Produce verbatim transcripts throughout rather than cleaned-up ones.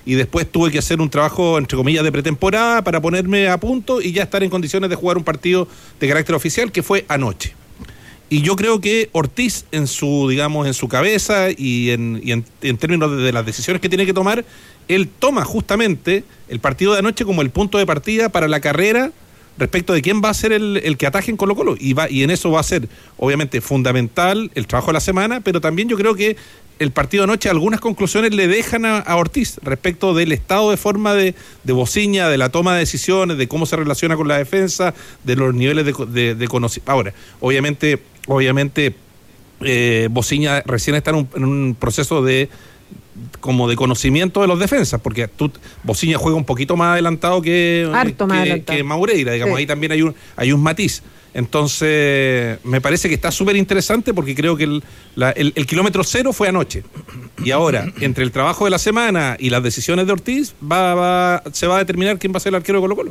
y después tuve que hacer un trabajo, entre comillas, de pretemporada para ponerme a punto y ya estar en condiciones de jugar un partido de carácter oficial, que fue anoche. Y yo creo que Ortiz, en su, digamos, en su cabeza y en, y en, en términos de, de las decisiones que tiene que tomar, él toma justamente el partido de anoche como el punto de partida para la carrera respecto de quién va a ser el, el que ataje en Colo-Colo. Y, va, y en eso va a ser, obviamente, fundamental el trabajo de la semana, pero también yo creo que el partido de anoche, algunas conclusiones le dejan a, a Ortiz respecto del estado de forma de, de Bociña, de la toma de decisiones, de cómo se relaciona con la defensa, de los niveles de, de, de conocimiento. Ahora, obviamente, obviamente eh, Bociña recién está en un, en un proceso de como de conocimiento de los defensas, porque tú, Bociña juega un poquito más adelantado que, Harto más que, adelantado. que Maureira, digamos, sí. Ahí también hay un, hay un matiz. Entonces, me parece que está súper interesante porque creo que el, la, el, el kilómetro cero fue anoche. Y ahora, entre el trabajo de la semana y las decisiones de Ortiz, va, va, se va a determinar quién va a ser el arquero de Colo-Colo.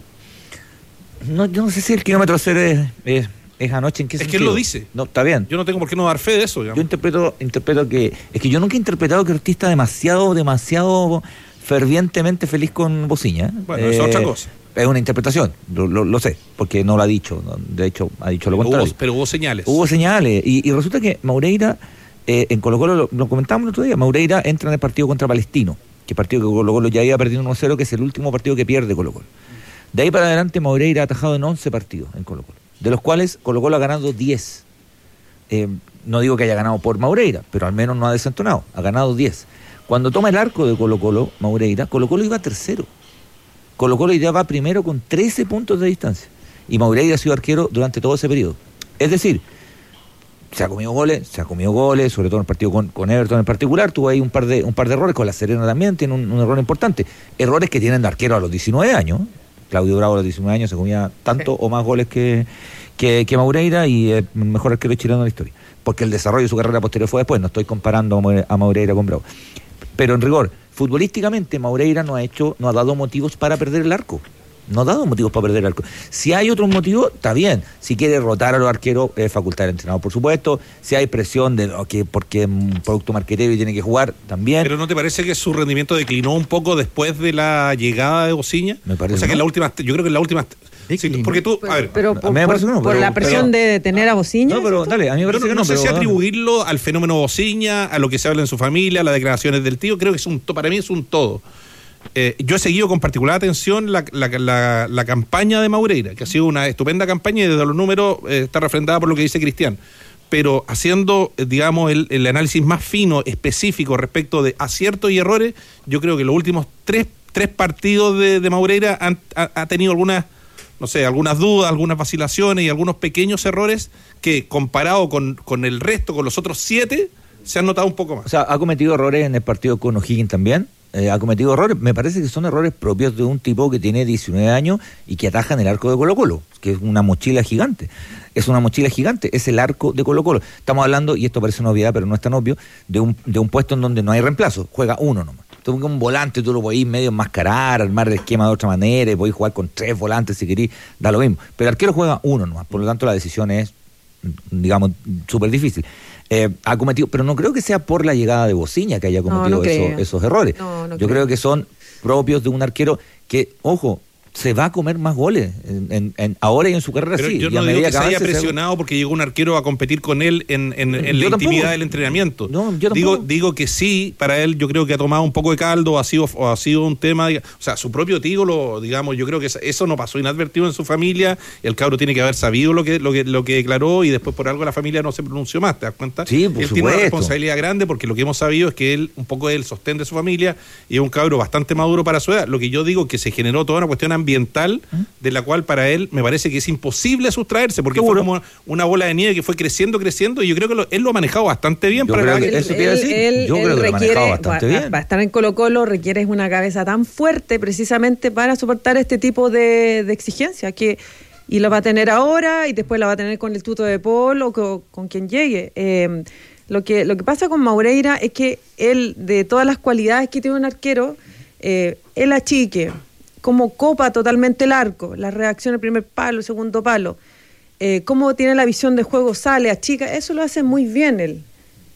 No, yo no sé si el kilómetro cero es, es, es anoche, ¿en qué es sentido? Es que él lo dice. No, está bien. Yo no tengo por qué no dar fe de eso, digamos. Yo interpreto, interpreto que... Es que yo nunca he interpretado que Ortiz está demasiado, demasiado fervientemente feliz con Bociña. Bueno, eh, eso es otra cosa. Es una interpretación, lo, lo, lo sé, porque no lo ha dicho, ¿no? De hecho ha dicho lo contrario. Hubo, pero hubo señales. Hubo señales, y, y resulta que Maureira, eh, en Colo-Colo, lo, lo comentábamos el otro día, Maureira entra en el partido contra Palestino, que partido que Colo-Colo ya iba perdiendo uno cero, que es el último partido que pierde Colo-Colo. De ahí para adelante Maureira ha atajado en once partidos en Colo-Colo, de los cuales Colo-Colo ha ganado diez. Eh, no digo que haya ganado por Maureira, pero al menos no ha desentonado, ha ganado diez. Cuando toma el arco de Colo-Colo, Maureira, Colo-Colo iba tercero. Colo-Colo ya va primero con trece puntos de distancia. Y Maureira ha sido arquero durante todo ese periodo. Es decir, se ha comido goles, se ha comido goles, sobre todo en el partido con, con Everton en particular, tuvo ahí un par de un par de errores, con La Serena también tiene un, un error importante. Errores que tienen de arquero a los diecinueve años. Claudio Bravo a los diecinueve años se comía tanto sí. o más goles que, que, que Maureira, y es el mejor arquero chileno de la historia. Porque el desarrollo de su carrera posterior fue después, no estoy comparando a Maureira con Bravo. Pero en rigor, futbolísticamente Maureira no ha hecho, no ha dado motivos para perder el arco. No ha dado motivos para perder el arco. Si hay otros motivos, está bien. Si quiere rotar a los arqueros, es facultad del entrenador, por supuesto. Si hay presión de okay, porque es un producto marquetero y tiene que jugar, también. ¿Pero no te parece que su rendimiento declinó un poco después de la llegada de Bociña? Me parece. O sea que ¿no? en la última, yo creo que en la última. Sí, porque tú, a ver, pero, pero por, por, no, por pero, la presión pero, de tener a Bociña. No, pero dale, a mí me parece no, que no, no. No sé pero, si atribuirlo al fenómeno Bociña, a lo que se habla en su familia, a las declaraciones del tío. Creo que es un, para mí es un todo. Eh, yo he seguido con particular atención la, la, la, la campaña de Maureira, que ha sido una estupenda campaña y desde los números eh, está refrendada por lo que dice Cristian. Pero haciendo, digamos, el, el análisis más fino, específico respecto de aciertos y errores, yo creo que los últimos tres, tres partidos de, de Maureira han, ha, ha tenido algunas, no sé, algunas dudas, algunas vacilaciones y algunos pequeños errores que, comparado con, con el resto, con los otros siete, se han notado un poco más. O sea, ha cometido errores en el partido con O'Higgins también. Eh, ha cometido errores, me parece que son errores propios de un tipo que tiene diecinueve años y que ataja en el arco de Colo-Colo, que es una mochila gigante. Es una mochila gigante, es el arco de Colo-Colo. Estamos hablando, y esto parece una obviedad, pero no es tan obvio, de un, de un puesto en donde no hay reemplazo, juega uno nomás. Tú un volante, tú lo podés medio enmascarar, armar el esquema de otra manera, y podés jugar con tres volantes si querís, da lo mismo. Pero el arquero juega uno nomás, por lo tanto la decisión es, digamos, súper difícil. Eh, ha cometido, pero no creo que sea por la llegada de Bociña que haya cometido no, no esos, esos errores. No, no Yo creo. creo que son propios de un arquero que, ojo, se va a comer más goles en, en, en ahora y en su carrera. Pero sí. yo y no a digo medida que se haya presionado se... porque llegó un arquero a competir con él en, en, en la tampoco. intimidad del entrenamiento. No, yo digo, digo que sí, para él yo creo que ha tomado un poco de caldo, ha sido, o ha sido un tema, o sea, su propio tío, lo, digamos, yo creo que eso no pasó inadvertido en su familia, el cabro tiene que haber sabido lo que, lo que, lo que declaró y después por algo la familia no se pronunció más, ¿te das cuenta? Sí, por él supuesto. Tiene una responsabilidad grande porque lo que hemos sabido es que él un poco es el sostén de su familia y es un cabro bastante maduro para su edad. Lo que yo digo que se generó toda una cuestión ambiental de la cual para él me parece que es imposible sustraerse, porque ¿Seguro? fue como una bola de nieve que fue creciendo, creciendo, y yo creo que lo, él lo ha manejado bastante bien. Yo para creo la... que eso te iba a decir. Él, yo él creo que requiere, lo ha manejado bastante va, bien. Para estar en Colo-Colo requiere una cabeza tan fuerte precisamente para soportar este tipo de, de exigencia, que y lo va a tener ahora y después la va a tener con el tuto de Paul o con, con quien llegue. Eh, lo que lo que pasa con Maureira es que él, de todas las cualidades que tiene un arquero, eh, él achique, cómo copa totalmente el arco, la reacción al primer palo, el segundo palo, eh, cómo tiene la visión de juego, sale, achica, eso lo hace muy bien él.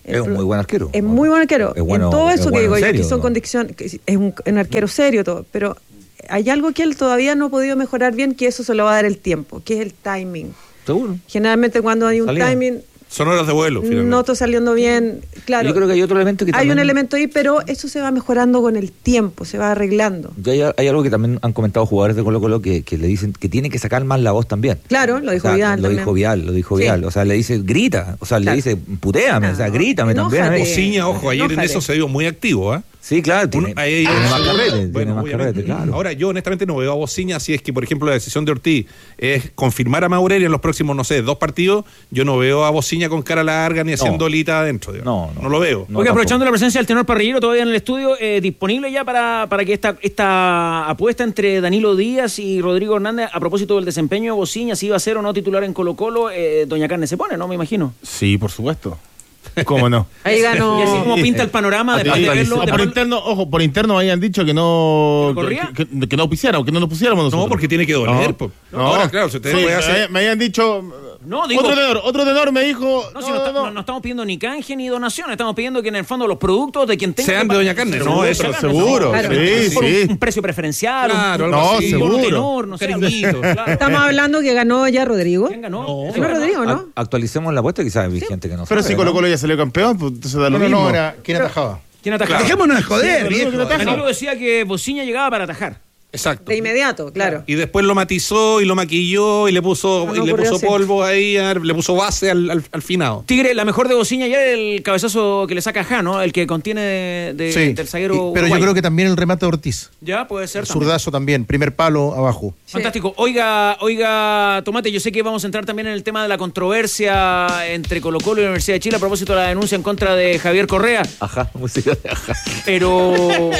Es un muy buen arquero. Es muy buen arquero. Es bueno, en todo eso es que bueno digo en yo, serio, que son ¿no? condiciones, que es un, un arquero serio todo, pero hay algo que él todavía no ha podido mejorar bien, que eso se lo va a dar el tiempo, que es el timing. Seguro. Generalmente cuando hay un Salida. timing, Son horas de vuelo, finalmente. no está saliendo bien, claro. Yo creo que hay otro elemento que Hay también... un elemento ahí, pero eso se va mejorando con el tiempo, se va arreglando. Ya hay, hay algo que también han comentado jugadores de Colo Colo que, que le dicen que tiene que sacar más la voz también. Claro, lo dijo O sea, Vidal Lo también. dijo Vial, lo dijo Sí. Vial. O sea, le dice, grita. O sea, Claro. le dice, putéame. No, o sea, grítame también. enójate. a mí. Ociña, ojo, ayer en Enójate. eso se vio muy activo, ¿ah? Sí, claro. Tiene, Uno- ahí- tiene más seguro, carrete. Tiene bueno, más obviamente. carrete, claro. Ahora, yo honestamente no veo a Bociña si es que, por ejemplo, la decisión de Ortiz es confirmar a Maureira en los próximos, no sé, dos partidos. Yo no veo a Bociña con cara larga ni haciendo olita adentro. digamos. No, no. no lo veo. No, Oiga, tampoco. aprovechando la presencia del tenor parrillero todavía en el estudio, eh, disponible ya para, para que esta, esta apuesta entre Danilo Díaz y Rodrigo Hernández, a propósito del desempeño de Bociña, si iba a ser o no titular en Colo Colo, eh, Doña Carne se pone, ¿no? Me imagino. Sí, por supuesto. ¿Cómo no? Ahí ganó. Y así como pinta el panorama Ah, después de sí. verlo. O por después- interno, ojo, por interno me habían dicho que no ¿Que corría? que, que- que no pusiéramos, que no nos pusiéramos nosotros. No, porque tiene que doler. No. po. No. Ahora, claro, si usted Sí, puede me hacer. habían- me habían dicho No, digo- otro tenor, otro tenor me dijo, No, si no, está- no- no estamos pidiendo ni canje ni donación, estamos pidiendo que en el fondo los productos de quien tenga Sean que de pa- Doña Carne. Seguro, No, eso pero es seguro, Claro. sí, por un, sí. un precio preferencial, Claro, un, algo No, así. seguro. un tono tenor, no sé. Cariñito. Claro. Estamos hablando que ganó ya Rodrigo. ¿Quién ganó? No. ¿Quién Ganó Rodrigo, ¿no? Ac- Actualicemos la apuesta, quizás hay gente que no Pero sabe. si Colo ¿no? Colo ya salió campeón, pues entonces da lo No, no, mismo. no, era quién atajaba. ¿Quién atajaba? Dejémonos de joder, Sí, viejo. pero no te Danilo decía que Bociña llegaba para atajar. Exacto. De inmediato, claro. Y después lo matizó y lo maquilló y le puso, No, no y le ocurrió puso así. polvo ahí, a- le puso base al, al, al finado. Tigre, la mejor de Bociña ya es el cabezazo que le saca a Jano, el que contiene de, de- Sí, del zaguero y- pero yo uruguayo. creo que también el remate de Ortiz. Ya, puede ser El también. zurdazo también, primer palo abajo. Fantástico. Oiga, oiga, Tomate, yo sé que vamos a entrar también en el tema de la controversia entre Colo Colo y la Universidad de Chile a propósito de la denuncia en contra de Javier Correa, Ajá, música de ajá. pero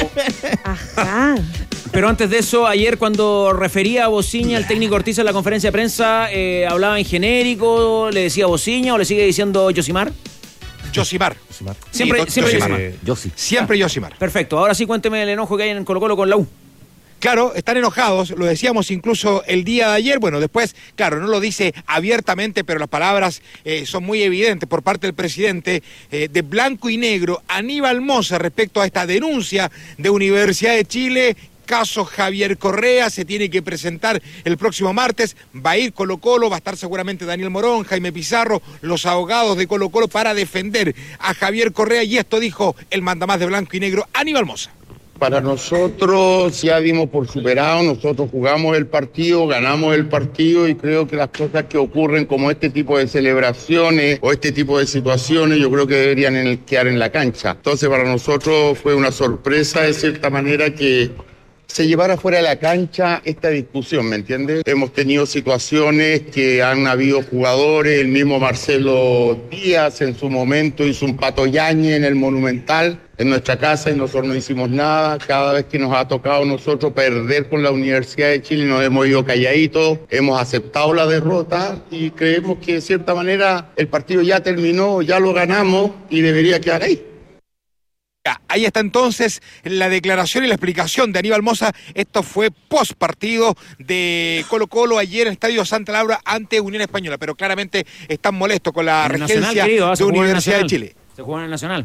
Ajá. pero antes de eso, ayer cuando refería a Bociña, el técnico Ortiz en la conferencia de prensa, eh, hablaba en genérico, le decía Bociña o le sigue diciendo Yosimar. Yosimar. Siempre, Sí, siempre Yosimar. Yosimar. Yo sí. Siempre Yosimar. Perfecto. Ahora sí cuénteme el enojo que hay en Colo Colo con la U. Claro, están enojados, lo decíamos incluso el día de ayer. Bueno, después, claro, no lo dice abiertamente, pero las palabras eh, son muy evidentes por parte del presidente eh, de blanco y negro, Aníbal Mosa, respecto a esta denuncia de Universidad de Chile. Caso Javier Correa, se tiene que presentar el próximo martes, va a ir Colo Colo, va a estar seguramente Daniel Morón, Jaime Pizarro, los abogados de Colo Colo para defender a Javier Correa, y esto dijo el mandamás de blanco y negro, Aníbal Mosa. Para nosotros ya dimos por superado, nosotros jugamos el partido, ganamos el partido y creo que las cosas que ocurren como este tipo de celebraciones o este tipo de situaciones yo creo que deberían en el- quedar en la cancha. Entonces para nosotros fue una sorpresa de cierta manera que se llevara fuera de la cancha esta discusión, ¿me entiendes? Hemos tenido situaciones que han habido jugadores, el mismo Marcelo Díaz en su momento hizo un patoyañe en el Monumental, en nuestra casa, y nosotros no hicimos nada. Cada vez que nos ha tocado a nosotros perder con la Universidad de Chile nos hemos ido calladitos, hemos aceptado la derrota y creemos que de cierta manera el partido ya terminó, ya lo ganamos y debería quedar ahí. Ya, ahí está entonces la declaración y la explicación de Aníbal Mosa. Esto fue post partido de Colo Colo ayer en el Estadio Santa Laura ante Unión Española, pero claramente están molestos con la En el regencia Nacional, querido, ah, se de jugó en el Universidad de Nacional. Chile. Se jugó en el Nacional.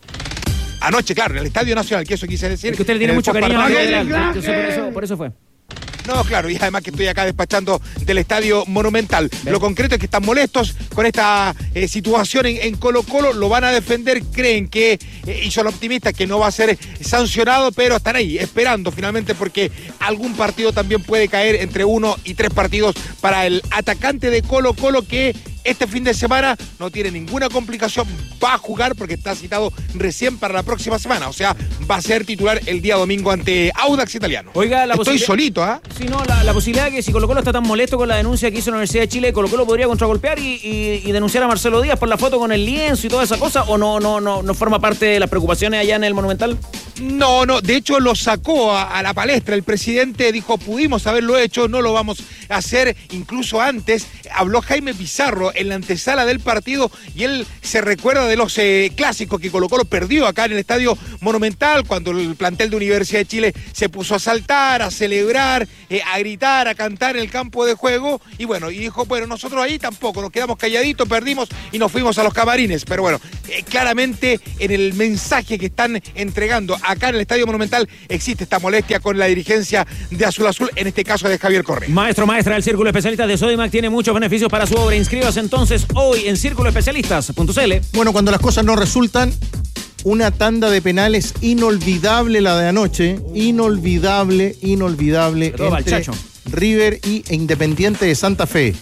Anoche, claro, en el Estadio Nacional, que eso quise decir. Es que usted le tiene en el mucho cariño a la postpartido. Federal. Entonces, por eso, por eso fue. No, claro, y además que estoy acá despachando del Estadio Monumental. Lo concreto es que están molestos con esta eh, situación en, en Colo Colo, lo van a defender, creen que, eh, y son optimistas que no va a ser sancionado, pero están ahí esperando finalmente porque algún partido también puede caer entre uno y tres partidos para el atacante de Colo Colo que este fin de semana no tiene ninguna complicación, va a jugar porque está citado recién para la próxima semana, o sea, va a ser titular el día domingo ante Audax Italiano. Oiga, la Estoy posibilidad- solito, ¿ah? Sí, no, la, la posibilidad de que si Colo Colo está tan molesto con la denuncia que hizo la Universidad de Chile, Colo Colo podría contragolpear y, y, y denunciar a Marcelo Díaz por la foto con el lienzo y toda esa cosa, o no, no, no, no forma parte de las preocupaciones allá en el Monumental. No, no, de hecho lo sacó a, a la palestra. El presidente dijo, pudimos haberlo hecho, no lo vamos a hacer. Incluso antes habló Jaime Pizarro en la antesala del partido y él se recuerda de los eh, clásicos que Colo-Colo perdió acá en el Estadio Monumental, cuando el plantel de Universidad de Chile se puso a saltar, a celebrar, eh, a gritar, a cantar en el campo de juego. Y bueno, y dijo, bueno, nosotros ahí tampoco, nos quedamos calladitos, perdimos y nos fuimos a los camarines. Pero bueno, eh, claramente en el mensaje que están entregando acá en el Estadio Monumental existe esta molestia con la dirigencia de Azul Azul, en este caso de Javier Correa. Maestro, maestra, el Círculo Especialistas de Sodimac tiene muchos beneficios para su obra. Inscríbase entonces hoy en círculo especialistas punto c l. Bueno, cuando las cosas no resultan, una tanda de penales inolvidable la de anoche, inolvidable, inolvidable, Todo entre Chacho. River y Independiente de Santa Fe.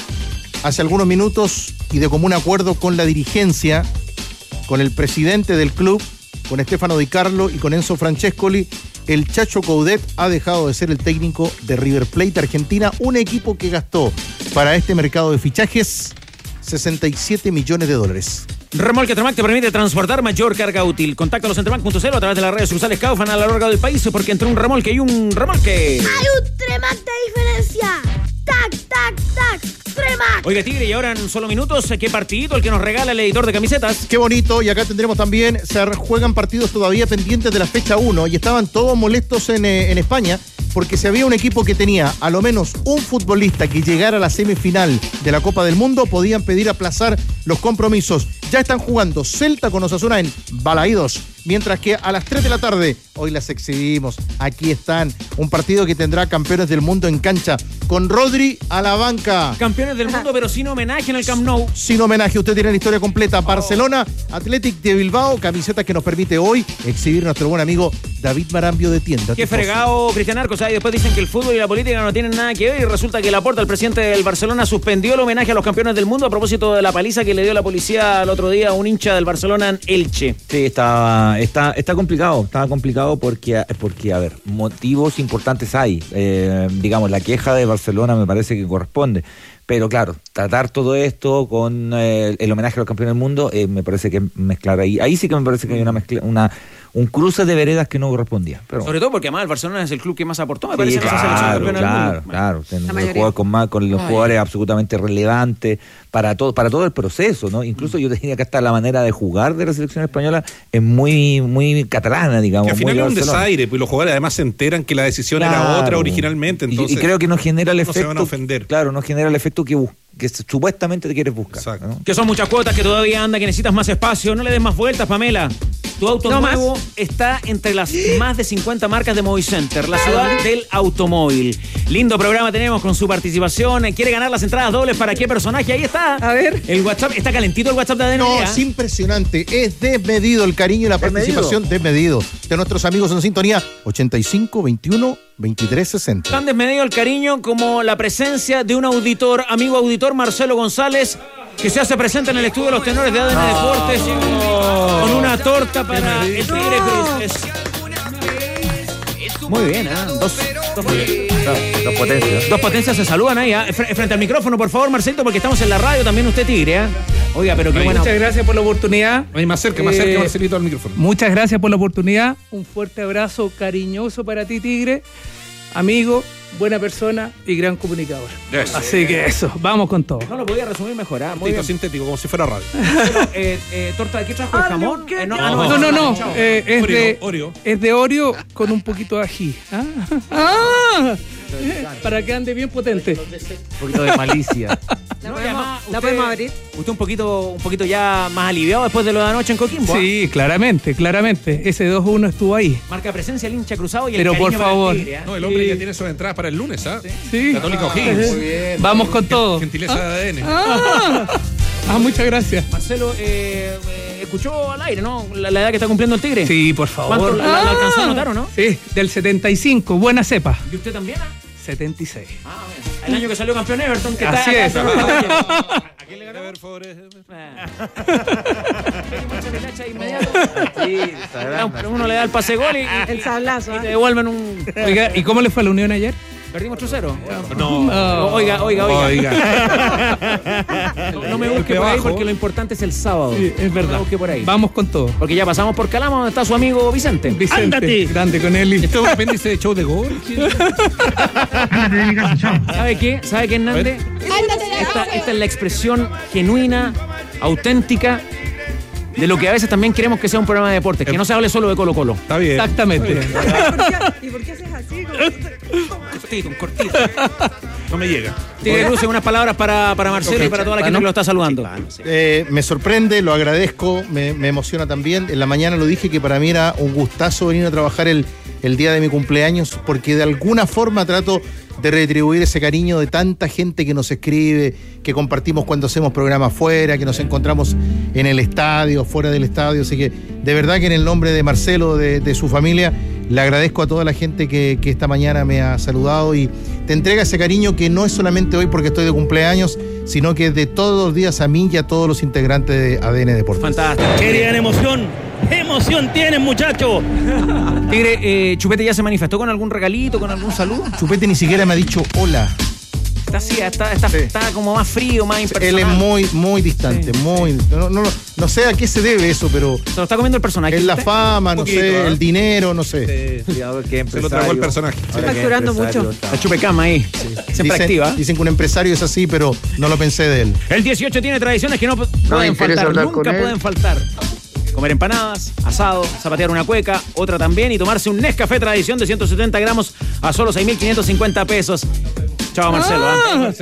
Hace algunos minutos y de común acuerdo con la dirigencia, con el presidente del club, con Stefano Di Carlo y con Enzo Francescoli, el Chacho Coudet ha dejado de ser el técnico de River Plate Argentina, un equipo que gastó para este mercado de fichajes sesenta y siete millones de dólares. Remolque Tremac te permite transportar mayor carga útil. Contáctalos en tremac punto c l a través de las redes sociales Kaufman a lo largo del país, porque entre un remolque y un remolque hay un Tremac de diferencia. Tac, tac, tac. Tremac. Oiga, Tigre, y ahora en solo minutos, ¿qué partidito el que nos regala el editor de camisetas? Qué bonito, y acá tendremos también, se juegan partidos todavía pendientes de la fecha uno, y estaban todos molestos en, eh, en España, porque si había un equipo que tenía a lo menos un futbolista que llegara a la semifinal de la Copa del Mundo, podían pedir aplazar los compromisos. Ya están jugando Celta con Osasuna en Balaídos, mientras que a las tres de la tarde, hoy las exhibimos, aquí están, un partido que tendrá campeones del mundo en cancha, con Rodri a la banca. Campeones del mundo, pero sin homenaje en el Camp Nou. Sin homenaje, usted tiene la historia completa. Barcelona, Athletic de Bilbao, camiseta que nos permite hoy exhibir nuestro buen amigo David Marambio de Tienda. Qué fregado, Cristian Arcos. Y después dicen que el fútbol y la política no tienen nada que ver, y resulta que Laporta, el presidente del Barcelona, suspendió el homenaje a los campeones del mundo a propósito de la paliza que le dio la policía el otro día a un hincha del Barcelona en Elche. Sí, está, está, está complicado, está complicado porque, porque, a ver, motivos importantes hay. Eh, digamos, la queja de Barcelona me parece que corresponde. Pero claro, tratar todo esto con eh, el homenaje a los campeones del mundo, eh, me parece que mezclar ahí. Ahí sí que me parece que hay una mezcla, una, un cruce de veredas que no correspondía. Pero, sobre todo porque además el Barcelona es el club que más aportó, me sí, parece, claro, en esa selección campeona claro, del mundo. claro, claro. La Jugar con, más, con los Ay. jugadores absolutamente relevantes para todo, para todo el proceso, ¿no? Incluso yo tenía que hasta la manera de jugar de la selección española es muy, muy catalana, digamos. Que al final muy es un Barcelona. desaire, pues los jugadores además se enteran que la decisión Claro. era otra originalmente. Y- Entonces, y, creo que no genera el no efecto. se van a ofender. Claro, no genera el efecto que, bus- que supuestamente te quieres buscar. Exacto. ¿no? Que son muchas cuotas, que todavía anda, que necesitas más espacio. No le des más vueltas, Pamela. Tu auto No nuevo está entre las más de cincuenta marcas de Movicenter, la ciudad del automóvil. Lindo programa tenemos con su participación. ¿Quiere ganar las entradas dobles para qué personaje? Ahí está. A ver. El WhatsApp, está calentito el WhatsApp de A D N. No, ¿eh? es impresionante, es desmedido el cariño y la ¿Desmedido? participación desmedido de nuestros amigos en sintonía. ochenta y cinco, veintiuno, veintitrés, sesenta. Tan desmedido el cariño como la presencia de un auditor, amigo auditor, Marcelo González, que se hace presente en el estudio de los tenores de A D N Deportes con una torta para el Tigre Cruz. Es- Muy bien, ¿eh? Dos, dos, Dos potencias. dos potencias se saludan ahí, ¿eh? Fre- Frente al micrófono, por favor, Marcelito, porque estamos en la radio, también usted Tigre, ¿eh? Oiga, pero qué Ahí. buena. Muchas gracias por la oportunidad. Ahí más cerca, más Eh, cerca, Marcelito, al micrófono. Muchas gracias por la oportunidad. Un fuerte abrazo cariñoso para ti, Tigre. Amigo, buena persona y gran comunicador. Eso. Así que eso, vamos con todo. No lo podía resumir mejor, ¿eh? Muy Cortito, bien. sintético, como si fuera radio. Pero, eh, eh, ¿torta de qué trajo? ¿De jamón? Eh, no, ah, No, no, no. chao. eh, es, Oreo, de, Oreo. es de Oreo con un poquito de ají. Ah, ah, eh, para que ande bien potente. Un poquito de malicia. ¿La No, y podemos, además, la usted- podemos abrir? Usted un poquito, un poquito ya más aliviado después de lo de anoche en Coquimbo. ¿eh? Sí, claramente, claramente. Ese dos uno estuvo ahí. Marca presencia el hincha cruzado y el Pero cariño por para el favor. Tigre, ¿eh? No, el hombre Sí. ya tiene sus entradas para el lunes, ¿ah? Sí. Católica O'Higgins. Vamos con todo. Gentileza de A D N. Ah, ah, muchas gracias. Marcelo, eh, eh, escuchó al aire, ¿no? La, la edad que está cumpliendo el Tigre. Sí, por favor. ¿Cuánto la, la alcanzó a notar o no? Sí, del setenta y cinco, buena cepa. ¿Y usted también? ah? setenta y seis. Ah, bueno. El año que salió campeón Everton, que Así está es. acá. ¿A quién le ganó? Uno le da el pase gol y, y- El sablazo, y te ¿eh? devuelven un. Oiga, ¿y cómo le fue a la Unión ayer? Perdimos ocho cero. No. No. Oiga, oiga, oiga. Oiga. No, no me busque por ahí porque lo importante es el sábado. Sí, es verdad. No me busque por ahí. Vamos con todo. Porque ya pasamos por Calama, donde está su amigo Vicente. Vicente, ¡Ándate! grande con él. Esto es un apéndice de show de gol. ¿Sabe qué? ¿Sabe qué, Hernández? Esta, esta es la expresión genuina, auténtica, de lo que a veces también queremos que sea un programa de deportes, que no se hable solo de Colo Colo. Está bien. Exactamente. ¿Y por qué haces así? Cortito, un cortito. No me llega. Tigre Luce, unas palabras para, para Marcelo y para toda la gente que lo está saludando. Eh, me sorprende, lo agradezco, me, me emociona también. En la mañana lo dije que para mí era un gustazo venir a trabajar el, el día de mi cumpleaños, porque de alguna forma trato de retribuir ese cariño de tanta gente que nos escribe, que compartimos cuando hacemos programas fuera, que nos encontramos en el estadio, fuera del estadio. Así que de verdad que en el nombre de Marcelo, de, de su familia, le agradezco a toda la gente que, que esta mañana me ha saludado y te entrega ese cariño que no es solamente hoy porque estoy de cumpleaños, sino que de todos los días a mí y a todos los integrantes de A D N Deportes. Fantástico. Querían emoción. ¡Emoción tienen, muchachos! Tigre, eh, Chupete ya se manifestó con algún regalito, con algún saludo. Chupete ni siquiera me ha dicho hola. Está así, está, está, Sí. está como más frío, más impersonal. Él es muy, muy distante, Sí, muy... No, no, no sé a qué se debe eso, pero Se lo está comiendo el personaje. es la ¿Usted? fama, no poquito, sé, ¿eh? el dinero, no sé. Cuidado que Se lo tragó el personaje. Ahora que facturando empresario mucho. está- La Chupecama ahí. Siempre Dicen, activa. dicen que un empresario es así, pero no lo pensé de él. El dieciocho tiene tradiciones que no p- pueden interesa faltar, hablar nunca con él. pueden faltar. Comer empanadas, asado, zapatear una cueca, otra también, y tomarse un Nescafé Tradición de ciento setenta gramos a solo seis mil quinientos cincuenta pesos. Chao, Marcelo. ¿ah?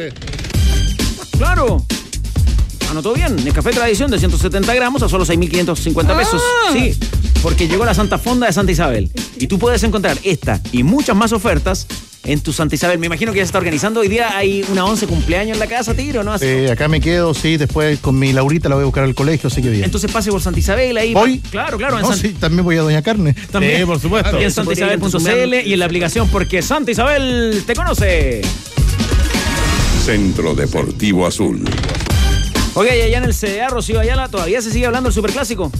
¡Claro! Anotó bien. Nescafé Tradición de ciento setenta gramos a solo seis mil quinientos cincuenta pesos. Sí, porque llegó la Santa Fonda de Santa Isabel. Y tú puedes encontrar esta y muchas más ofertas en tu Santa Isabel. Me imagino que ya se está organizando. Hoy día hay una once cumpleaños en la casa, Tigre, ¿o no? Eh, acá me quedo, sí, después con mi Laurita la voy a buscar al colegio, así que bien. Entonces pase por Santa Isabel ahí. ¿Voy? Claro, claro. En No, San- sí, también voy a Doña Carne. También. Sí, por supuesto. Y en santa isabel punto c l y en la aplicación porque Santa Isabel te conoce. Centro Deportivo Azul. Oiga, y allá en el C D A, Rocío Ayala, ¿todavía se sigue hablando del Superclásico?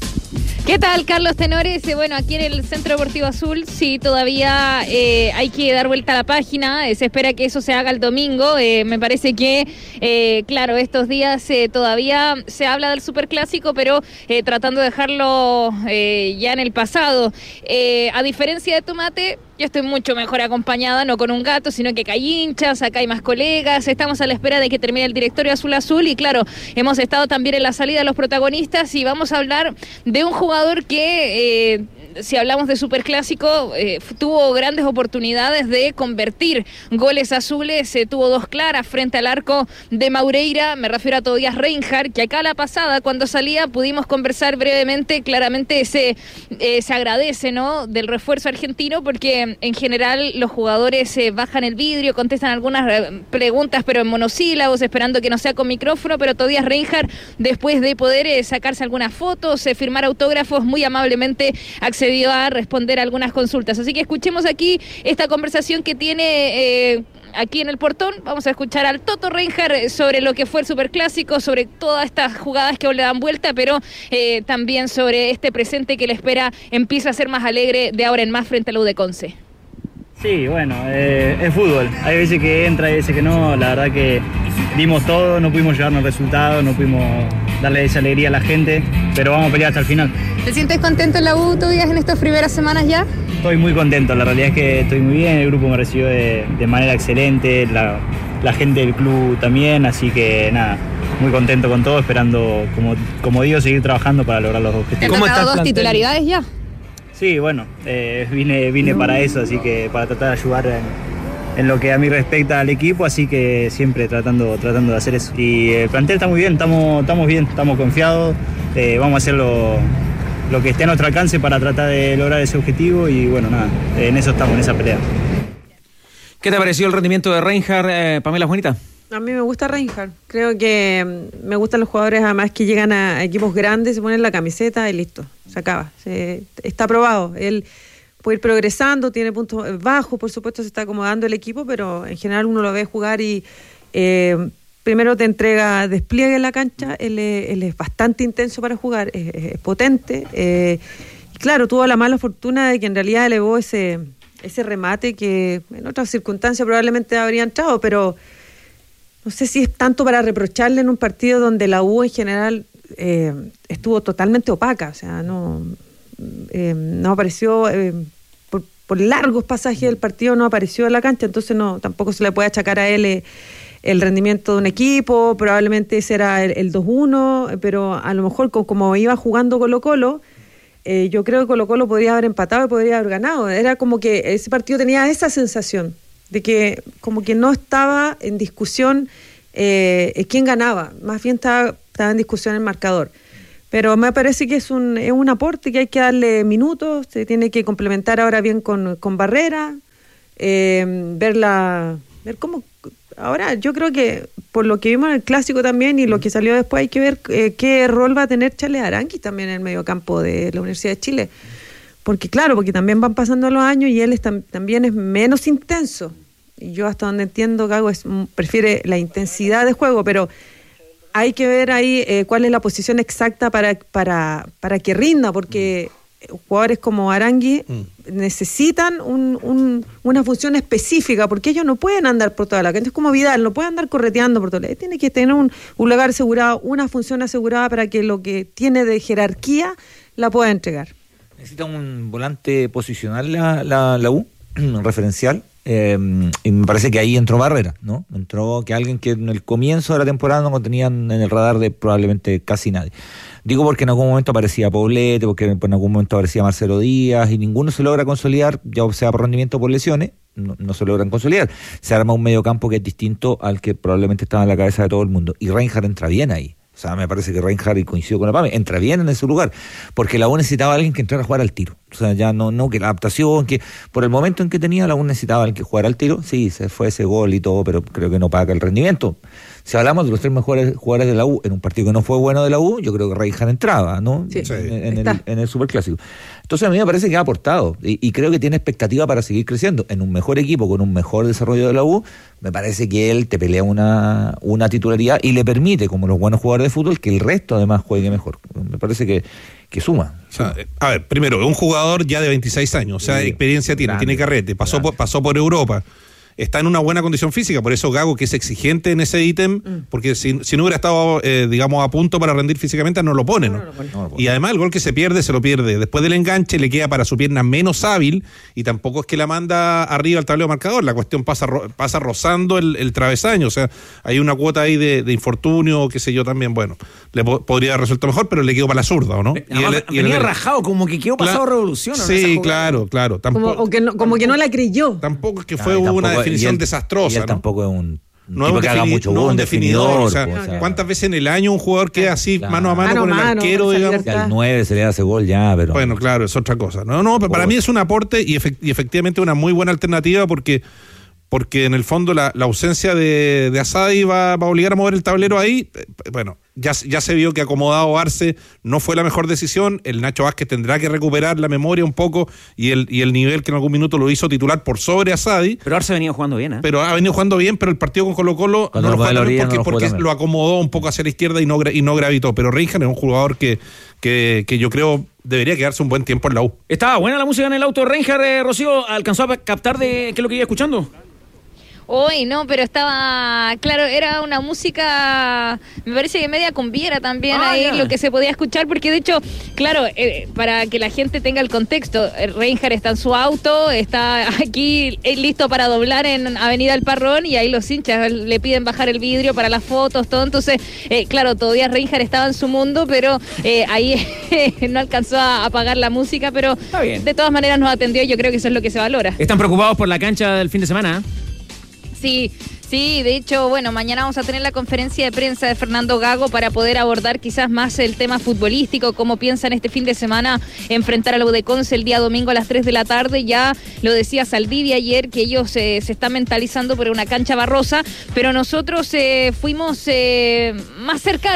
¿Qué tal, Carlos Tenores? Eh, Bueno, aquí en el Centro Deportivo Azul, sí, todavía eh, hay que dar vuelta a la página. Eh, se espera que eso se haga el domingo. Eh, me parece que, eh, claro, estos días eh, todavía se habla del Superclásico, pero eh, tratando de dejarlo eh, ya en el pasado. Eh, a diferencia de Tomate, yo estoy mucho mejor acompañada, no con un gato, sino que acá hay hinchas, acá hay más colegas. Estamos a la espera de que termine el directorio Azul Azul y, claro, hemos estado también en la salida de los protagonistas y vamos a hablar de un jugador que, eh, si hablamos de Superclásico, eh, tuvo grandes oportunidades de convertir goles azules, eh, tuvo dos claras frente al arco de Maureira, me refiero a Tobías Reinhardt, que acá la pasada, cuando salía, pudimos conversar brevemente, claramente se, eh, se agradece, ¿no?, del refuerzo argentino, porque en general los jugadores eh, bajan el vidrio, contestan algunas eh, preguntas, pero en monosílabos, esperando que no sea con micrófono, pero Tobías Reinhardt, después de poder eh, sacarse algunas fotos, eh, firmar autógrafos, muy amablemente accedió a responder algunas consultas. Así que escuchemos aquí esta conversación que tiene eh, aquí en el portón. Vamos a escuchar al Toto Reinhardt sobre lo que fue el Superclásico, sobre todas estas jugadas que le dan vuelta, pero eh, también sobre este presente que le espera empieza a ser más alegre de ahora en más frente a la U de Conce. Sí, bueno, eh, es fútbol. Hay veces que entra, hay veces que no. La verdad que dimos todo, no pudimos llevarnos resultados, no pudimos darle esa alegría a la gente, pero vamos a pelear hasta el final. ¿Te sientes contento en la U, Tobías, en estas primeras semanas ya? Estoy muy contento, la realidad es que estoy muy bien, el grupo me recibió de, de manera excelente, la, la gente del club también, así que nada, muy contento con todo, esperando, como, como digo, seguir trabajando para lograr los objetivos. ¿Te han tocado dos titularidades ya? Sí, bueno, eh, vine, vine para eso, así que para tratar de ayudar en, en lo que a mí respecta al equipo, así que siempre tratando, tratando de hacer eso. Y el plantel está muy bien, estamos, estamos bien, estamos confiados, eh, vamos a hacer lo, lo que esté a nuestro alcance para tratar de lograr ese objetivo y bueno, nada, en eso estamos, en esa pelea. ¿Qué te pareció el rendimiento de Reinhardt, eh, Pamela Juanita? A mí me gusta Reinhardt. Creo que mm, me gustan los jugadores además que llegan a equipos grandes, se ponen la camiseta y listo, se acaba. Se, está probado. Él puede ir progresando, tiene puntos bajos, por supuesto se está acomodando el equipo, pero en general uno lo ve jugar y eh, primero te entrega despliegue en la cancha, él es, él es bastante intenso para jugar, es, es potente. Eh, y claro, tuvo la mala fortuna de que en realidad elevó ese... ese remate que en otras circunstancias probablemente habría entrado, pero no sé si es tanto para reprocharle en un partido donde la U en general eh, estuvo totalmente opaca, o sea, no, eh, no apareció, eh, por, por largos pasajes del partido no apareció en la cancha, entonces no, tampoco se le puede achacar a él eh, el rendimiento de un equipo, probablemente ese era el, el dos uno, pero a lo mejor como, como iba jugando Colo-Colo, eh, yo creo que Colo-Colo podría haber empatado y podría haber ganado, era como que ese partido tenía esa sensación de que como que no estaba en discusión eh, quién ganaba, más bien estaba, estaba en discusión el marcador. Pero me parece que es un, es un aporte que hay que darle minutos, se tiene que complementar ahora bien con, con Barrera, eh, ver, la, ver cómo... Ahora yo creo que por lo que vimos en el Clásico también y lo que salió después hay que ver eh, qué rol va a tener Charles Aranguis también en el mediocampo de la Universidad de Chile. Porque claro, porque también van pasando los años y él es tam, también es menos intenso. Y yo hasta donde entiendo, Gago es, prefiere la intensidad de juego, pero hay que ver ahí eh, cuál es la posición exacta para, para, para que rinda, porque mm. jugadores como Aranguis mm. necesitan un, un, una función específica, porque ellos no pueden andar por toda la cancha, es como Vidal, no puede andar correteando por toda la cancha, tiene que tener un, un lugar asegurado, una función asegurada para que lo que tiene de jerarquía la pueda entregar. Necesita un volante posicional la, la, la U, referencial. Eh, y me parece que ahí entró Barrera, ¿no? Entró que alguien que en el comienzo de la temporada no tenían en el radar de probablemente casi nadie. Digo porque en algún momento aparecía Poblete, porque en algún momento aparecía Marcelo Díaz, y ninguno se logra consolidar, ya sea por rendimiento o por lesiones, no, no se logran consolidar. Se arma un mediocampo que es distinto al que probablemente estaba en la cabeza de todo el mundo. Y Reinhardt entra bien ahí. O sea, me parece que Reinhardt, y coincido con la Pame, entra bien en ese lugar, porque la U necesitaba a alguien que entrara a jugar al tiro. O sea, ya no, no que la adaptación, que por el momento en que tenía la U necesitaba a alguien que jugara al tiro. Sí, se fue ese gol y todo, pero creo que no paga el rendimiento. Si hablamos de los tres mejores jugadores de la U en un partido que no fue bueno de la U, yo creo que Reinhardt entraba, ¿no? Sí, sí. En, en, el, en el Superclásico. Entonces a mí me parece que ha aportado y, y creo que tiene expectativa para seguir creciendo. En un mejor equipo, con un mejor desarrollo de la U, me parece que él te pelea una, una titularidad y le permite, como los buenos jugadores de fútbol, que el resto además juegue mejor. Me parece que, que suma. O sea, a ver, primero, es un jugador ya de veintiséis años, o sea, sí, experiencia tiene, grande, tiene carrete, pasó por, pasó por Europa. Está en una buena condición física, por eso Gago, que es exigente en ese ítem, mm. porque si, si no hubiera estado, eh, digamos, a punto para rendir físicamente, no lo pone, ¿no? No, no lo pone. No lo pone. Y además el gol que se pierde, se lo pierde. Después del enganche le queda para su pierna menos hábil y tampoco es que la manda arriba al tablero marcador, la cuestión pasa pasa rozando el, el travesaño, o sea, hay una cuota ahí de, de infortunio, qué sé yo también, bueno, le po podría haber resuelto mejor, pero le quedó para la zurda, ¿o no? Y además, el, y venía el, rajado, como que quedó pasado revolución. Sí, claro, claro. Tampoco, como, o que no, como que no la creyó. Tampoco es que fue claro, una definición él, desastrosa. Y él ¿no? tampoco es un, no tipo que haga mucho, no un definidor. definidor o sea, o sea, ¿cuántas veces en el año un jugador queda así claro, mano a mano, mano con mano, el arquero, digamos? Al nueve se le hace gol ya, pero... Bueno, claro, es otra cosa. No, no, pero para mí es un aporte y, efect y efectivamente una muy buena alternativa porque... porque en el fondo la, la ausencia de, de Asadi va, va a obligar a mover el tablero ahí. Bueno, ya, ya se vio que acomodado Arce no fue la mejor decisión, el Nacho Vázquez tendrá que recuperar la memoria un poco y el, y el nivel que en algún minuto lo hizo titular por sobre Asadi. Pero Arce ha venido jugando bien, ¿eh? Pero ha venido jugando bien, pero el partido con Colo Colo Cuando no lo jugó porque, no lo, porque lo acomodó un poco hacia la izquierda y no, y no gravitó. Pero Reinhardt es un jugador que, que, que yo creo debería quedarse un buen tiempo en la U. Estaba buena la música en el auto de Reinhardt, eh, Rocío, ¿alcanzó a captar de qué es lo que iba escuchando? Hoy no, pero estaba, claro, era una música, me parece que media cumbiera también ah, ahí, yeah. lo que se podía escuchar, porque de hecho, claro, eh, para que la gente tenga el contexto, Reinhardt está en su auto, está aquí eh, listo para doblar en Avenida El Parrón y ahí los hinchas le piden bajar el vidrio para las fotos, todo, entonces, eh, claro, todavía Reinhardt estaba en su mundo, pero eh, ahí no alcanzó a apagar la música, pero de todas maneras nos atendió y yo creo que eso es lo que se valora. ¿Están preocupados por la cancha del fin de semana? ¿eh? Sí, sí, de hecho, bueno, mañana vamos a tener la conferencia de prensa de Fernando Gago para poder abordar quizás más el tema futbolístico, cómo piensan este fin de semana enfrentar al U D Conce el día domingo a las tres de la tarde. Ya lo decía Saldivia ayer, que ellos eh, se están mentalizando por una cancha barrosa, pero nosotros eh, fuimos eh, más cercanos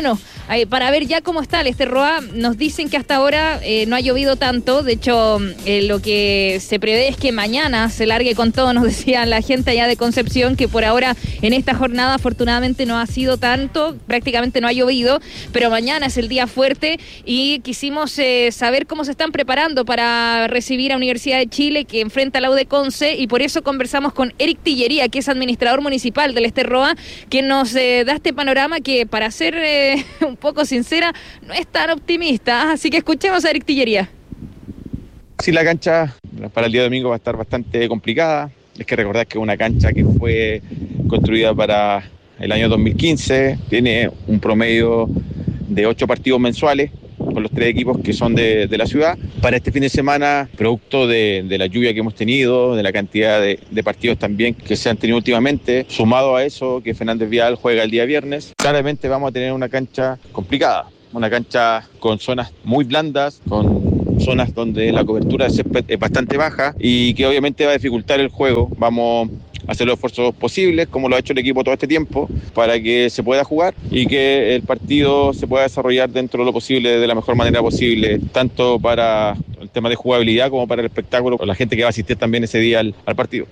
eh, para ver ya cómo está el Esterroa. Nos dicen que hasta ahora eh, no ha llovido tanto. De hecho, eh, lo que se prevé es que mañana se largue con todo. Nos decía la gente allá de Concepción que por ahora en esta jornada afortunadamente no ha sido tanto, prácticamente no ha llovido, pero mañana es el día fuerte y quisimos eh, saber cómo se están preparando para recibir a Universidad de Chile, que enfrenta a la U de Conce, y por eso conversamos con Eric Tillería, que es administrador municipal del Esterroa, que nos eh, da este panorama que, para ser eh, un poco sincera, no es tan optimista. Así que escuchemos a Eric Tillería. Sí, la cancha para el día domingo va a estar bastante complicada. Es que recordar que es una cancha que fue construida para el año dos mil quince, tiene un promedio de ocho partidos mensuales con los tres equipos que son de, de la ciudad. Para este fin de semana, producto de, de la lluvia que hemos tenido, de la cantidad de, de partidos también que se han tenido últimamente, sumado a eso que Fernández Vial juega el día viernes, claramente vamos a tener una cancha complicada, una cancha con zonas muy blandas, con zonas donde la cobertura de césped es bastante baja y que obviamente va a dificultar el juego. Vamos a hacer los esfuerzos posibles, como lo ha hecho el equipo todo este tiempo, para que se pueda jugar y que el partido se pueda desarrollar dentro de lo posible, de la mejor manera posible, tanto para el tema de jugabilidad como para el espectáculo, para la gente que va a asistir también ese día al, al partido.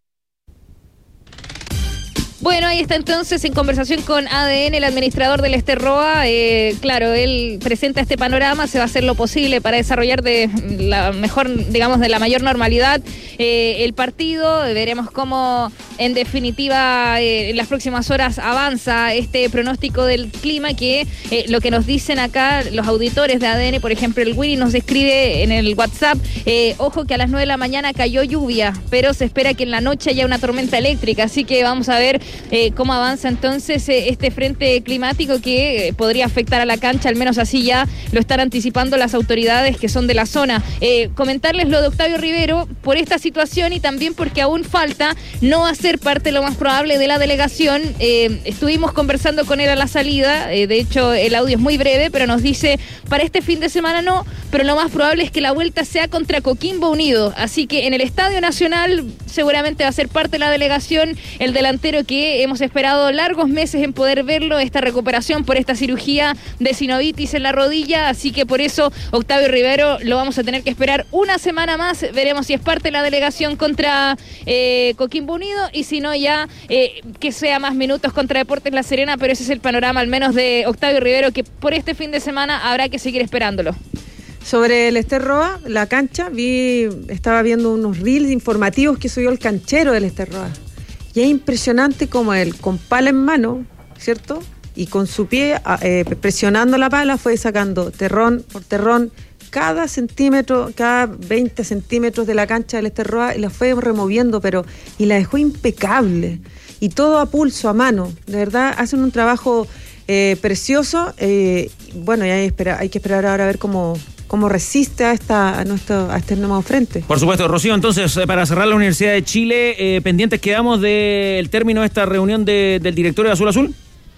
Bueno, ahí está entonces en conversación con A D N el administrador del Esterroa. Eh, claro, él presenta este panorama, se va a hacer lo posible para desarrollar de la mejor, digamos, de la mayor normalidad eh, el partido. Veremos cómo, en definitiva, eh, en las próximas horas avanza este pronóstico del clima, que eh, lo que nos dicen acá los auditores de A D N, por ejemplo, el Willy nos escribe en el WhatsApp, eh, ojo que a las nueve de la mañana cayó lluvia, pero se espera que en la noche haya una tormenta eléctrica, así que vamos a ver Eh, cómo avanza entonces eh, este frente climático que eh, podría afectar a la cancha, al menos así ya lo están anticipando las autoridades que son de la zona. Eh, comentarles lo de Octavio Rivero por esta situación y también porque aún falta no hacer parte, lo más probable, de la delegación. Eh, estuvimos conversando con él a la salida, eh, de hecho el audio es muy breve, pero nos dice, para este fin de semana no, pero lo más probable es que la vuelta sea contra Coquimbo Unido, así que en el Estadio Nacional seguramente va a ser parte de la delegación el delantero que hemos esperado largos meses en poder verlo, esta recuperación por esta cirugía de sinovitis en la rodilla, así que por eso Octavio Rivero lo vamos a tener que esperar una semana más. Veremos si es parte de la delegación contra eh, Coquimbo Unido y si no ya eh, que sea más minutos contra Deportes La Serena, pero ese es el panorama al menos de Octavio Rivero, que por este fin de semana habrá que seguir esperándolo. Sobre el Esterroa, la cancha, vi, estaba viendo unos reels informativos que subió el canchero del Esterroa. Y es impresionante como él, con pala en mano, ¿cierto? Y con su pie eh, presionando la pala, fue sacando terrón por terrón cada centímetro, cada veinte centímetros de la cancha del Esterroa, y la fue removiendo, pero y la dejó impecable. Y todo a pulso, a mano. De verdad, hacen un trabajo eh, precioso. Eh, bueno, y hay, espera, hay que esperar ahora a ver cómo... cómo resiste a esta a nuestro a este nuevo frente. Por supuesto, Rocío, entonces, eh, para cerrar la Universidad de Chile, eh, pendientes quedamos del término de esta reunión de, del directorio de Azul Azul.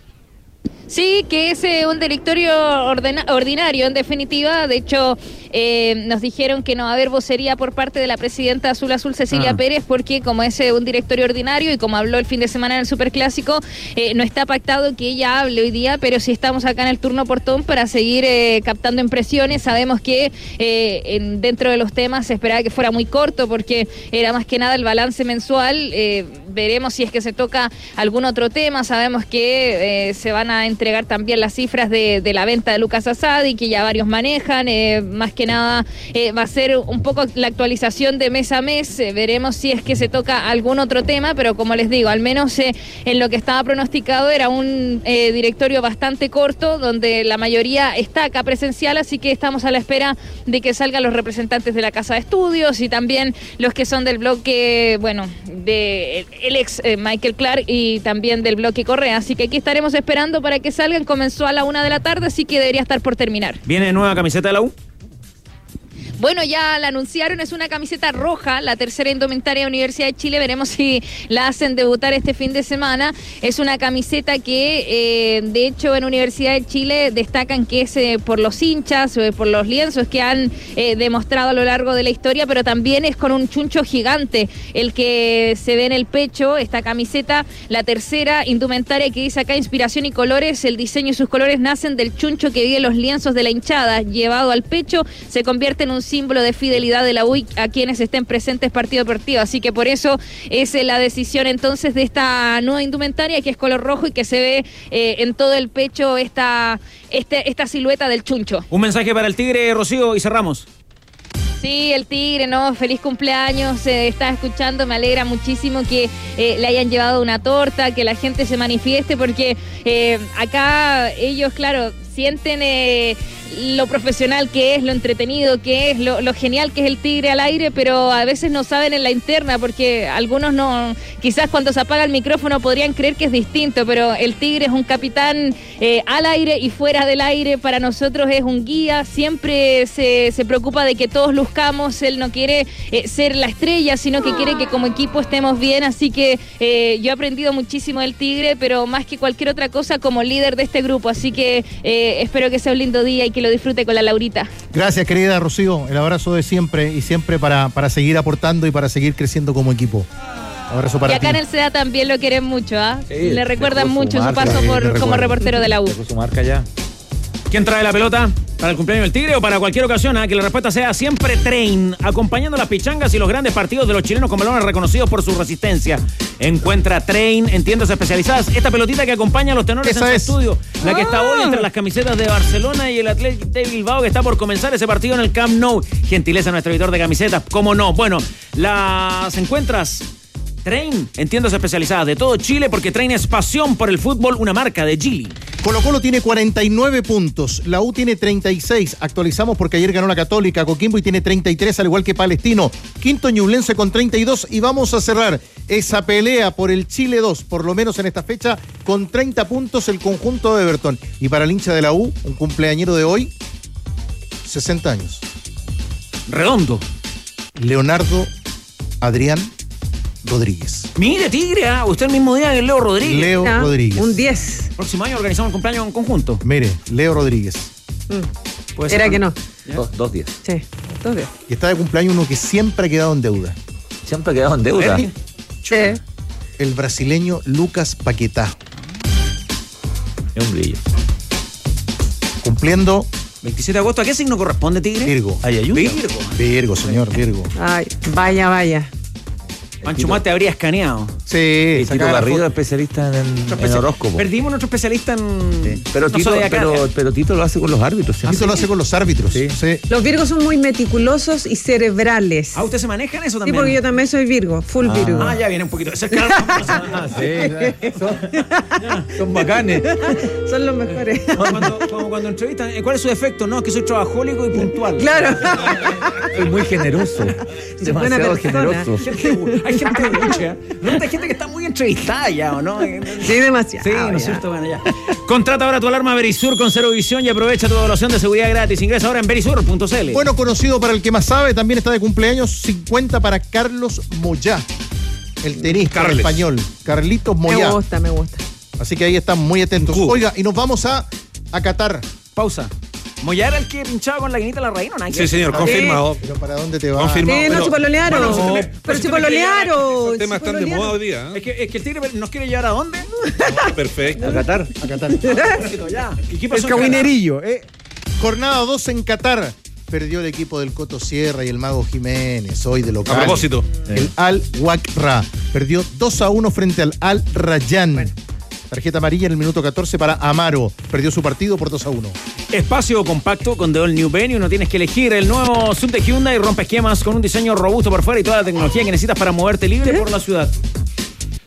Sí, que es eh, un directorio ordena- ordinario, en definitiva. De hecho, eh, nos dijeron que no va a haber vocería por parte de la presidenta Azul Azul, Cecilia ah. Pérez, porque como es eh, un directorio ordinario y como habló el fin de semana en el Superclásico, eh, no está pactado que ella hable hoy día, pero sí estamos acá en el turno portón para seguir eh, captando impresiones. Sabemos que eh, en, dentro de los temas se esperaba que fuera muy corto, porque era más que nada el balance mensual. Eh, veremos si es que se toca algún otro tema. Sabemos que eh, se van a entregar también las cifras de, de la venta de Lucas Asadi, que ya varios manejan. Eh, más que nada eh, va a ser un poco la actualización de mes a mes. Eh, veremos si es que se toca algún otro tema, pero como les digo, al menos eh, en lo que estaba pronosticado era un eh, directorio bastante corto, donde la mayoría está acá presencial, así que estamos a la espera de que salgan los representantes de la Casa de Estudios y también los que son del bloque, bueno, de el ex eh, Michael Clark y también del bloque Correa, así que aquí estaremos esperando para que salgan. Comenzó a la una de la tarde, así que debería estar por terminar. ¿Viene nueva camiseta de la U? Bueno, ya la anunciaron, es una camiseta roja, la tercera indumentaria de Universidad de Chile, veremos si la hacen debutar este fin de semana. Es una camiseta que, eh, de hecho, en Universidad de Chile destacan que es eh, por los hinchas, eh, por los lienzos que han eh, demostrado a lo largo de la historia, pero también es con un chuncho gigante el que se ve en el pecho, esta camiseta, la tercera indumentaria que dice acá inspiración y colores, el diseño y sus colores nacen del chuncho que vive los lienzos de la hinchada, llevado al pecho, se convierte en un símbolo de fidelidad de la U I a quienes estén presentes partido a partido, así que por eso es eh, la decisión entonces de esta nueva indumentaria que es color rojo y que se ve eh, en todo el pecho esta, este, esta silueta del chuncho. Un mensaje para el Tigre, Rocío, y cerramos. Sí, el Tigre, ¿no? Feliz cumpleaños, se eh, está escuchando, me alegra muchísimo que eh, le hayan llevado una torta, que la gente se manifieste, porque eh, acá ellos, claro, sienten eh, lo profesional que es, lo entretenido que es, lo, lo genial que es el Tigre al aire, pero a veces no saben en la interna, porque algunos no, quizás cuando se apaga el micrófono podrían creer que es distinto, pero el Tigre es un capitán eh, al aire y fuera del aire, para nosotros es un guía, siempre se, se preocupa de que todos luzcamos, él no quiere eh, ser la estrella, sino que quiere que como equipo estemos bien, así que eh, yo he aprendido muchísimo del Tigre, pero más que cualquier otra cosa como líder de este grupo, así que eh, espero que sea un lindo día y que lo disfrute con la Laurita. Gracias, querida Rocío. El abrazo de siempre y siempre para, para seguir aportando y para seguir creciendo como equipo. Abrazo para ti. Y acá ti. en el C E D A también lo quieren mucho, ¿ah? Sí, le recuerdan mucho su, marca, paso sí, por como reportero de la U. Dejó su marca ya. ¿Quién trae la pelota para el cumpleaños del Tigre o para cualquier ocasión? ¿eh? Que la respuesta sea siempre Train, acompañando las pichangas y los grandes partidos de los chilenos con balones reconocidos por su resistencia. Encuentra Train en tiendas especializadas. Esta pelotita que acompaña a los tenores Esa en es. su estudio, la que está Ah. hoy entre las camisetas de Barcelona y el Athletic de Bilbao, que está por comenzar ese partido en el Camp Nou. Gentileza nuestro editor de camisetas, cómo no. Bueno, las encuentras Train en tiendas especializadas de todo Chile, porque Train es pasión por el fútbol, una marca de Gili. Colo Colo tiene cuarenta y nueve puntos, la U tiene treinta y seis, actualizamos porque ayer ganó la Católica, Coquimbo y tiene treinta y tres al igual que Palestino, quinto Ñublense con treinta y dos y vamos a cerrar esa pelea por el Chile dos, por lo menos en esta fecha, con treinta puntos el conjunto de Everton. Y para el hincha de la U, un cumpleañero de hoy, sesenta años. Redondo. Leonardo Adrián Rodríguez. Mire, Tigre, ¿ah? Usted el mismo día que Leo Rodríguez. Leo Ah, Rodríguez. un diez. Próximo año organizamos el cumpleaños en conjunto. Mire, Leo Rodríguez. Puede Era ser, que no. Dos, dos días. Sí, dos días. Y está de cumpleaños uno que siempre ha quedado en deuda. Siempre ha quedado en deuda. ¿Eh? Sí. El brasileño Lucas Paquetá. Es un brillo. Cumpliendo veintisiete de agosto, ¿a qué signo corresponde, Tigre? Virgo. Ay, ayuda. Virgo. Virgo, señor, Virgo. Ay, vaya, vaya. Pancho Mate habría escaneado. Sí, Y Tito sacaba la Garrido, foto. especialista en, en horóscopo. Perdimos nuestro especialista en. Sí. Pero, no Tito, zodiacal. pero, pero Tito lo hace con los árbitros. ¿sí? Tito lo hace con los árbitros. Sí. Sí. Los virgos son muy meticulosos y cerebrales. Ah, ¿usted se maneja en eso Sí, también? porque yo también soy Virgo, full Virgo. Ah, ya viene un poquito. Ese es claro. Ah, sí, son, son bacanes. Son los mejores. Como cuando, como cuando entrevistan, ¿eh, ¿cuál es su defecto? No, es que soy trabajólico y puntual. Claro. Soy muy generoso. Es buena Demasiado persona. generoso. Gente- hay gente mucha. No, hay gente que está muy entrevistada ya, ¿o no? Sí, demasiado. Sí, ¿no es ya. cierto? Bueno, ya. Contrata ahora tu alarma Verisur con cero visión y aprovecha tu evaluación de seguridad gratis. Ingresa ahora en verisur punto c l. Bueno, conocido para el que más sabe, también está de cumpleaños cincuenta para Carlos Moyá, el tenista Carles. español. Carlitos Me Moyá. gusta, me gusta. Así que ahí están muy atentos. Cuba. Oiga, y nos vamos a, a Qatar. Pausa. ¿Moya era el que pinchaba con la guinita la reina o nada? Sí, señor, confirmado. Pero ¿para dónde te vas? Confirmado. Sí, no, pero- si pololearon. Bueno, No, pero- pero si pero- pololearon. Esos temas si están de moda pololearon. hoy día. ¿eh? Es que, es que el Tigre nos quiere llevar a dónde? Perfecto. A Qatar. A Qatar. Ya. ¿Y qué El pasó en cabinerillo, ¿eh? Jornada dos en Qatar. Perdió el equipo del Coto Sierra y el Mago Jiménez, hoy de local. A propósito. El Al Wakra perdió dos a uno frente al Al Rayyan. Tarjeta amarilla en el minuto catorce para Amaro. Perdió su partido por dos a uno. Espacio compacto con The All New Venue, no tienes que elegir el nuevo Sub de Hyundai, rompe esquemas con un diseño robusto por fuera y toda la tecnología que necesitas para moverte libre por la ciudad.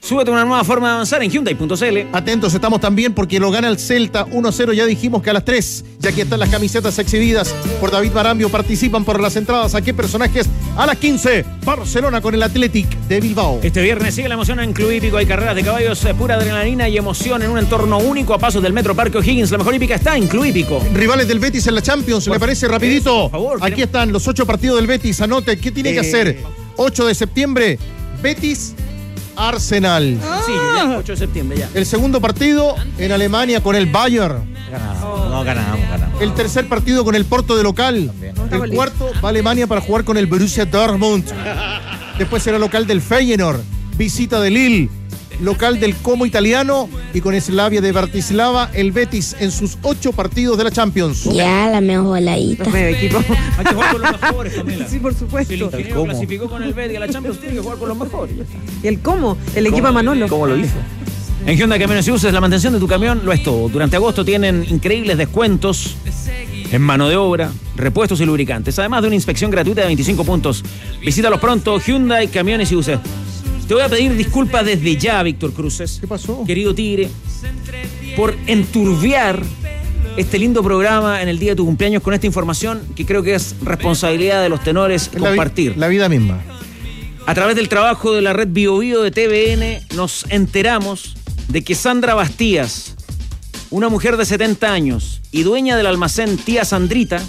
Súbete a una nueva forma de avanzar en Hyundai punto c l. Atentos estamos también porque lo gana el Celta uno a cero. Ya dijimos que a las tres, ya aquí están las camisetas exhibidas por David Marambio. Participan por las entradas. ¿A qué personajes? A las quince, Barcelona con el Athletic de Bilbao. Este viernes sigue la emoción en Club Hípico. Hay carreras de caballos, eh, pura adrenalina y emoción en un entorno único a pasos del Metro Parque O'Higgins. La mejor hípica está en Club Hípico. Rivales del Betis en la Champions, ¿le parece rapidito? Por favor, aquí están los ocho partidos del Betis. Anote, ¿qué tiene Eh. que hacer? ocho de septiembre, Betis Arsenal. Sí, ya, ocho de septiembre ya. El segundo partido en Alemania con el Bayern. Ganamos, no, ganamos, ganamos. El tercer partido con el Porto de local. El cuarto va a Alemania para jugar con el Borussia Dortmund. Después será local del Feyenoord. Visita de Lille. Local del Como italiano. Y con Slavia de Bratislava, el Betis en sus ocho partidos de la Champions. Ya, la mejor voladita. Los medio equipos. Hay que jugar con los mejores, Pamela. Sí, por Si supuesto. el ingeniero clasificó con el Betis a la Champions, tiene que jugar con los mejores. ¿Y el cómo? El equipo de Manolo. ¿Cómo lo hizo? En Hyundai Camiones y Buses, la mantención de tu camión lo es todo. Durante agosto tienen increíbles descuentos en mano de obra, repuestos y lubricantes, además de una inspección gratuita de veinticinco puntos. Visítalos pronto, Hyundai Camiones y Buses. Te voy a pedir disculpas desde ya, Víctor Cruces. ¿Qué pasó? Querido Tigre, por enturbiar este lindo programa en el día de tu cumpleaños con esta información que creo que es responsabilidad de los tenores La vi- compartir. La vida misma. A través del trabajo de la red Bio Bio de T V N nos enteramos de que Sandra Bastías, una mujer de setenta años y dueña del almacén Tía Sandrita,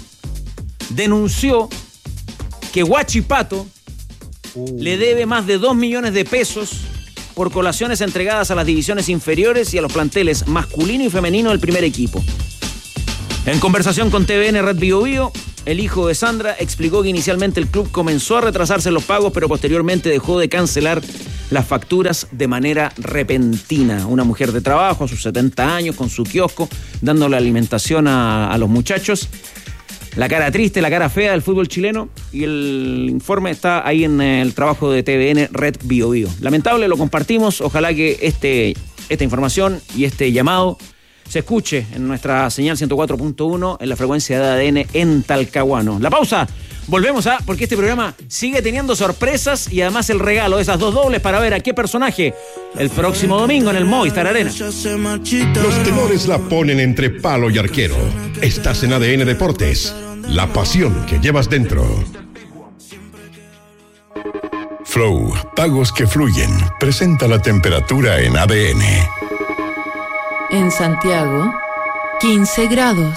denunció que Huachipato le debe más de dos millones de pesos por colaciones entregadas a las divisiones inferiores y a los planteles masculino y femenino del primer equipo. En conversación con T V N Red Bio Bio, el hijo de Sandra explicó que inicialmente el club comenzó a retrasarse en los pagos, pero posteriormente dejó de cancelar las facturas de manera repentina. Una mujer de trabajo a sus setenta años, con su kiosco, dándole alimentación a, a los muchachos. La cara triste, la cara fea del fútbol chileno, y el informe está ahí en el trabajo de T V N Red Bio Bio. Lamentable, lo compartimos. Ojalá que este, esta información y este llamado se escuche en nuestra señal ciento cuatro punto uno en la frecuencia de A D N en Talcahuano. La pausa. Volvemos a, porque este programa sigue teniendo sorpresas y además el regalo de esas dos dobles para ver a qué personaje el próximo domingo en el Movistar Arena. Los tenores la ponen entre palo y arquero. Estás en A D N Deportes, la pasión que llevas dentro. Flow, pagos que fluyen, presenta la temperatura en A D N. En Santiago, quince grados.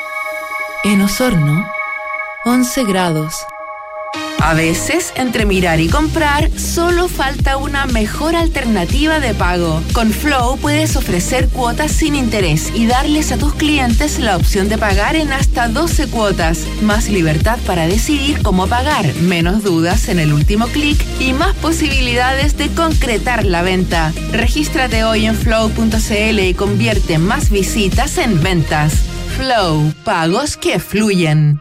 En Osorno, once grados. A veces, entre mirar y comprar, solo falta una mejor alternativa de pago. Con Flow puedes ofrecer cuotas sin interés y darles a tus clientes la opción de pagar en hasta doce cuotas. Más libertad para decidir cómo pagar, menos dudas en el último clic y más posibilidades de concretar la venta. Regístrate hoy en flow punto c l y convierte más visitas en ventas. Flow, pagos que fluyen.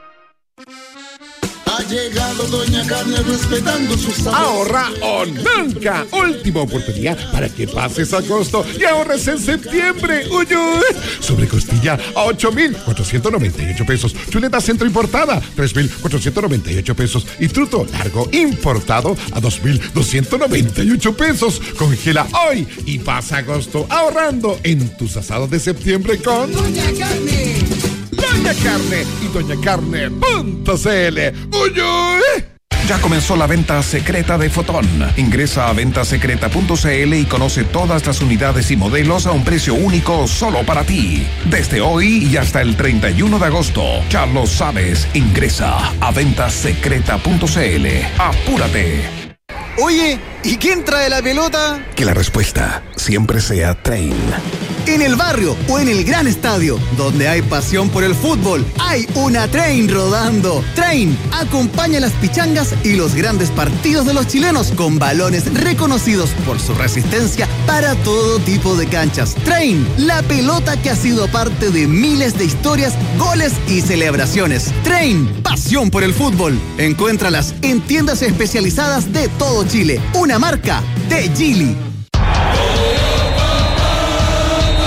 Ha llegado Doña Carne respetando sus Ahorra o nunca. Última oportunidad para que pases agosto y ahorres en septiembre. Uy, uy. Sobre costilla a ocho mil cuatrocientos noventa y ocho pesos. Chuleta centro importada, tres mil cuatrocientos noventa y ocho pesos. Y truto largo importado a dos mil doscientos noventa y ocho pesos. Congela hoy y pasa agosto ahorrando en tus asados de septiembre con Doña Carne. Doña Carne y doña carne punto c l. ¡Uy, uy! Ya comenzó la venta secreta de Fotón. Ingresa a venta secreta punto c l y conoce todas las unidades y modelos a un precio único solo para ti. Desde hoy y hasta el treinta y uno de agosto. Ya lo sabes, ingresa a venta secreta punto c l. ¡Apúrate! Oye, ¿y quién trae la pelota? Que la respuesta siempre sea Train. En el barrio o en el gran estadio, donde hay pasión por el fútbol, hay una Train rodando. Train acompaña las pichangas y los grandes partidos de los chilenos con balones reconocidos por su resistencia para todo tipo de canchas. Train, la pelota que ha sido parte de miles de historias, goles y celebraciones. Train, pasión por el fútbol. Encuéntralas en tiendas especializadas de todo Chile. Una marca de Geely.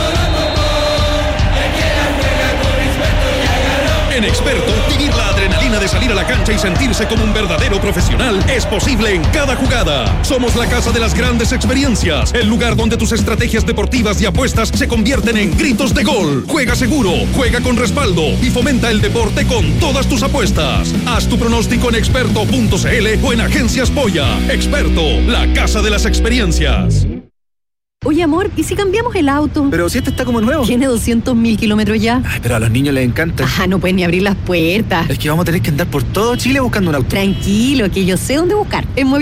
En Experto, vivir la adrenalina de salir a la cancha y sentirse como un verdadero profesional es posible en cada jugada. Somos la casa de las grandes experiencias, el lugar donde tus estrategias deportivas y apuestas se convierten en gritos de gol. Juega seguro, juega con respaldo y fomenta el deporte con todas tus apuestas. Haz tu pronóstico en experto punto c l o en Agencias Polla. Experto, la casa de las experiencias. Oye, amor, ¿y si cambiamos el auto? Pero si este está como nuevo. Tiene doscientos mil kilómetros ya. Ay, pero a los niños les encanta. Ah, no pueden ni abrir las puertas. Es que vamos a tener que andar por todo Chile buscando un auto. Tranquilo, que yo sé dónde buscar. En